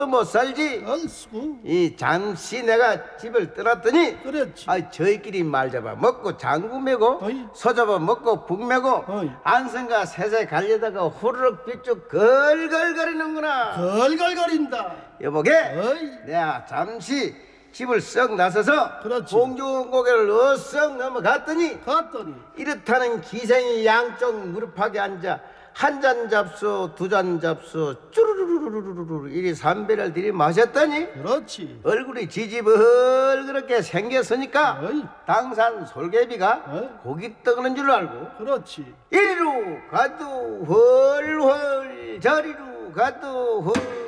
못 살지. 얼쑤. 이 잠시 내가 집을 떠났더니 그렇지. 저희끼리 말 잡아 먹고 장구 메고 어이. 소 잡아 먹고 북 메고 어이. 안성가 새새 갈려다가 후루룩 비쭉 걸걸거리는구나. 걸걸거린다. 여보게 어이. 내가 잠시 집을 썩 나서서 그렇지. 공중 고개를 어썩 넘어갔더니 갔더니 이렇다는 기생이 양쪽 무릎하게 앉아 한 잔 잡수 두 잔 잡수 쭈루루루루루루 이리 삼배를 들이 마셨더니 그렇지. 얼굴이 지지벌 그렇게 생겼으니까 어이. 당산 솔개비가 어이. 고기 떠그는 줄 알고 그렇지. 이리로 가도 헐헐 저리로 가도 헐